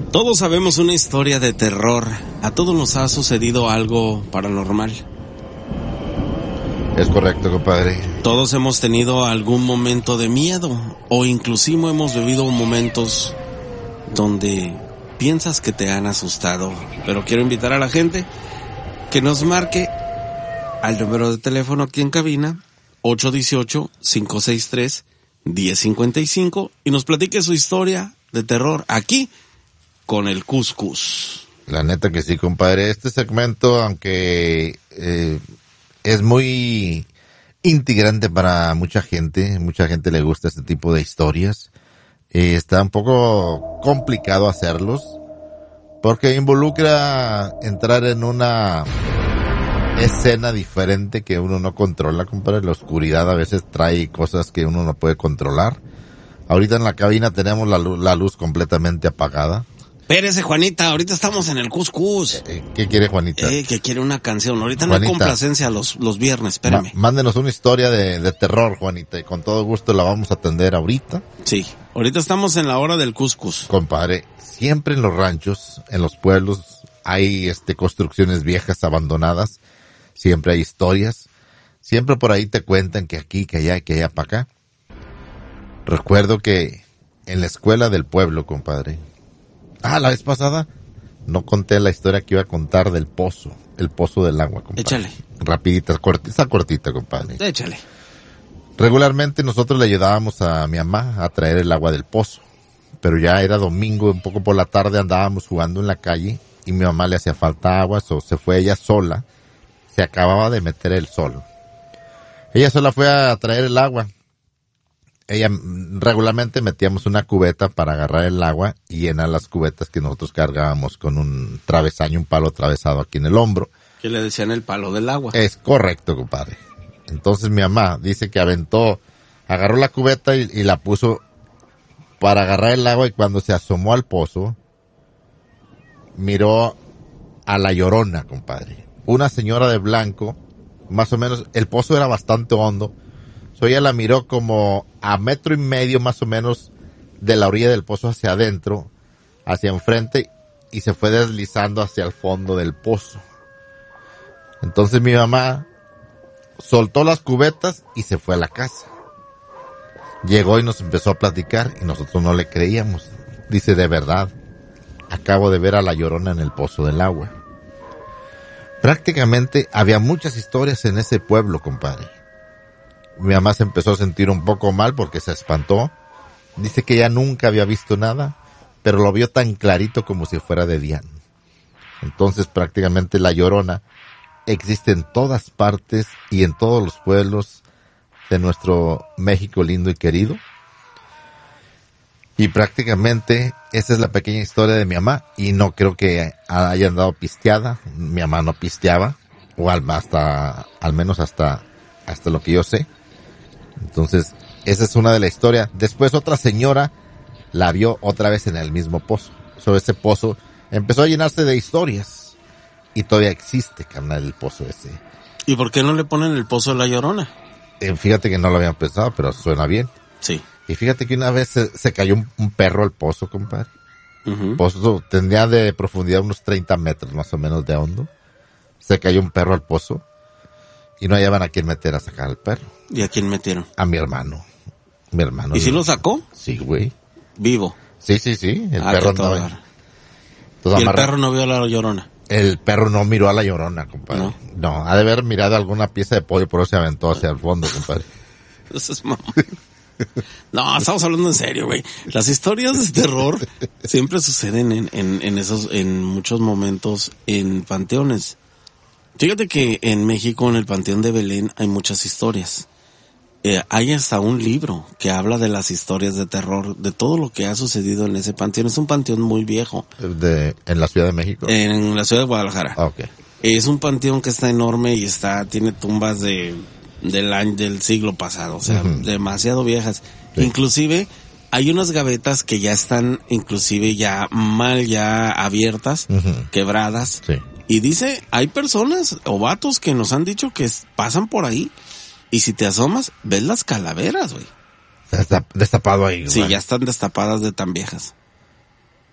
Todos sabemos una historia de terror. A todos nos ha sucedido algo paranormal. Es correcto, compadre. Todos hemos tenido algún momento de miedo o inclusive hemos vivido momentos donde piensas que te han asustado. Pero quiero invitar a la gente que nos marque al número de teléfono aquí en cabina 818-563-1055 y nos platique su historia de terror aquí con el Cuscus. La neta que sí, compadre. Este segmento, aunque es muy integrante para mucha gente le gusta este tipo de historias. Está un poco complicado hacerlos porque involucra entrar en una escena diferente que uno no controla, compadre. La oscuridad a veces trae cosas que uno no puede controlar. Ahorita en la cabina tenemos la luz completamente apagada. Espérese, Juanita, ahorita estamos en el Cuscus. ¿Qué quiere Juanita? Que quiere una canción. Ahorita Juanita, no hay complacencia los viernes, espérame. Mándenos una historia de terror, Juanita, y con todo gusto la vamos a atender ahorita. Sí, ahorita estamos en la hora del Cuscus. Compadre, siempre en los ranchos, en los pueblos, hay construcciones viejas abandonadas. Siempre hay historias. Siempre por ahí te cuentan que aquí, que allá para acá. Recuerdo que en la escuela del pueblo, compadre. La vez pasada no conté la historia que iba a contar del pozo, el pozo del agua, compadre. Échale. Rapidita, cortita, compadre. Échale. Regularmente nosotros le ayudábamos a mi mamá a traer el agua del pozo, pero ya era domingo, un poco por la tarde andábamos jugando en la calle y mi mamá le hacía falta agua, se fue ella sola, se acababa de meter el sol. Ella sola fue a traer el agua. Ella regularmente metíamos una cubeta para agarrar el agua y llenar las cubetas que nosotros cargábamos con un travesaño, un palo atravesado aquí en el hombro. Que le decían el palo del agua. Es correcto, compadre. Entonces mi mamá dice que agarró la cubeta y la puso para agarrar el agua y cuando se asomó al pozo, miró a la Llorona, compadre. Una señora de blanco, más o menos, el pozo era bastante hondo. Ella la miró como a 1.5 metros más o menos de la orilla del pozo hacia adentro, hacia enfrente, y se fue deslizando hacia el fondo del pozo. Entonces mi mamá soltó las cubetas y se fue a la casa. Llegó y nos empezó a platicar y nosotros no le creíamos. Dice, de verdad, acabo de ver a la Llorona en el pozo del agua. Prácticamente había muchas historias en ese pueblo, compadre. Mi mamá se empezó a sentir un poco mal porque se espantó. Dice que ella nunca había visto nada, pero lo vio tan clarito como si fuera de día. Entonces prácticamente la Llorona existe en todas partes y en todos los pueblos de nuestro México lindo y querido. Y prácticamente esa es la pequeña historia de mi mamá y no creo que haya andado pisteada. Mi mamá no pisteaba, o al menos hasta lo que yo sé. Entonces, esa es una de las historias. Después otra señora la vio otra vez en el mismo pozo. Sobre ese pozo empezó a llenarse de historias. Y todavía existe, carnal, el pozo ese. ¿Y por qué no le ponen el pozo de la Llorona? Fíjate que no lo habían pensado, pero suena bien. Sí. Y fíjate que una vez se cayó un perro al pozo, compadre. Uh-huh. El pozo tenía de profundidad unos 30 metros más o menos de hondo. Se cayó un perro al pozo. Y no hallaban a quién meter a sacar al perro. ¿Y a quién metieron? A mi hermano. Mi hermano. ¿Y si lo sacó? Sí, güey. Vivo. Sí. El perro no. ¿Y el perro no vio a la Llorona? El perro no miró a la Llorona, compadre. No, ha de haber mirado alguna pieza de pollo, pero se aventó hacia el fondo, compadre. Eso es mamá. No, estamos hablando en serio, güey. Las historias de terror siempre suceden en muchos momentos en panteones. Fíjate que en México, en el Panteón de Belén, hay muchas historias. Hay hasta un libro que habla de las historias de terror, de todo lo que ha sucedido en ese panteón. Es un panteón muy viejo. ¿En la Ciudad de México? En la Ciudad de Guadalajara. Okay. Es un panteón que está enorme y tiene tumbas del siglo pasado, o sea, demasiado viejas. Sí. Inclusive, hay unas gavetas que ya están, inclusive ya abiertas, quebradas. Sí. Y dice, hay personas o vatos que nos han dicho que pasan por ahí y si te asomas, ves las calaveras, güey. Está destapado ahí, güey. Sí, ya están destapadas de tan viejas.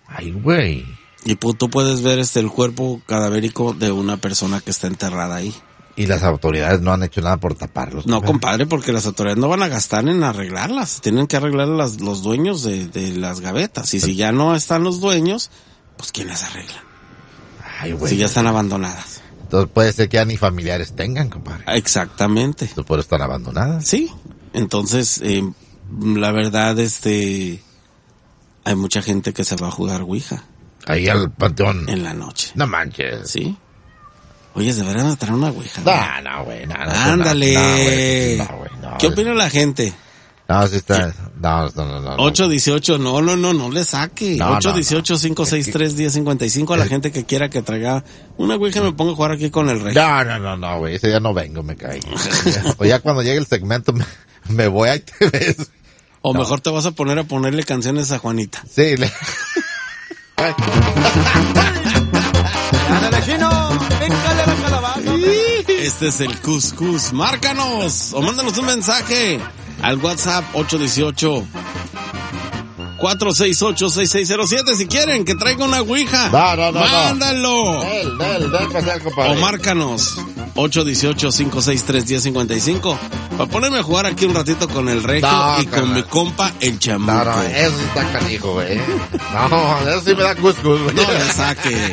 Ay, güey. Y tú puedes ver el cuerpo cadavérico de una persona que está enterrada ahí. Y las autoridades no han hecho nada por taparlos. No, compadre, porque las autoridades no van a gastar en arreglarlas. Tienen que arreglar los dueños de las gavetas. Y si ya no están los dueños, pues ¿quién las arregla? Ay, güey. Si ya están abandonadas. Entonces puede ser que ya ni familiares tengan, compadre. Exactamente. Entonces por eso están abandonadas. Sí. Entonces, la verdad, hay mucha gente que se va a jugar Ouija. Ahí al panteón. En la noche. No manches. Sí. Oye, deberían traer una Ouija. No, güey. No, ándale. No, güey. No, ¿Qué opina la gente? No, si está. No. 818, no le saque. 818-563-1055 a la gente que quiera que traiga una Ouija y me ponga a jugar aquí con el rey. No, güey. Ese día no vengo, me caí. O ya cuando llegue el segmento me voy, ahí te ves. O mejor te vas a ponerle canciones a Juanita. Sí, Este es el Cuscus. Márcanos o mándanos un mensaje al WhatsApp 818-468-6607 si quieren que traiga una Ouija. No. Mándalo. Pasar, compadre. O márcanos 818-563-1055 para ponerme a jugar aquí un ratito con el Regio y con mi compa el Chamuco. No, eso está canijo, güey. No, eso sí me da cuscus, güey. No le saque.